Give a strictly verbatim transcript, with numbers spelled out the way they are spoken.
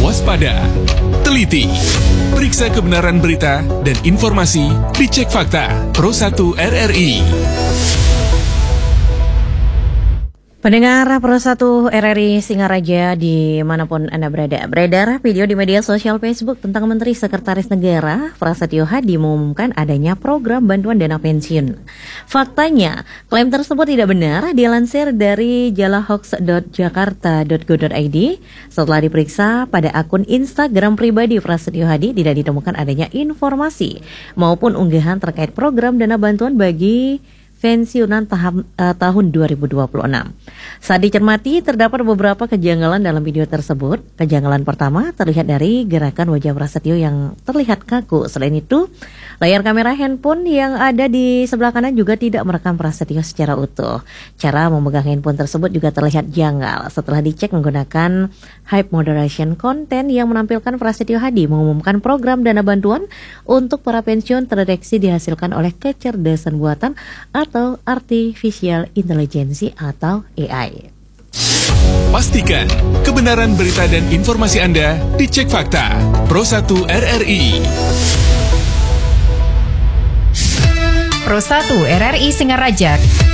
waspada, teliti, periksa kebenaran berita dan informasi, dicek fakta. Pro satu R R I. Pendengar Pro satu R R I Singaraja dimanapun Anda berada. Beredar video di media sosial Facebook tentang Menteri Sekretaris Negara Prasetyo Hadi mengumumkan adanya program bantuan dana pensiun. Faktanya, klaim tersebut tidak benar. Dilansir dari jalahoax dot jakarta dot go dot i d, setelah diperiksa pada akun Instagram pribadi Prasetyo Hadi tidak ditemukan adanya informasi maupun unggahan terkait program dana bantuan bagi pensiunan tahap, uh, tahun dua ribu dua puluh enam. Saat dicermati, terdapat beberapa kejanggalan dalam video tersebut. Kejanggalan pertama terlihat dari gerakan wajah Prasetyo yang terlihat kaku. Selain itu, layar kamera handphone yang ada di sebelah kanan juga tidak merekam Prasetyo secara utuh. Cara memegang handphone tersebut juga terlihat janggal. Setelah dicek menggunakan Hype Moderation Content yang menampilkan Prasetyo Hadi mengumumkan program dana bantuan untuk para pensiun terdeteksi dihasilkan oleh kecerdasan buatan atau Artificial Intelligence atau A I. Pastikan kebenaran berita dan informasi Anda dicek fakta. Pro satu R R I. Pro satu R R I Singaraja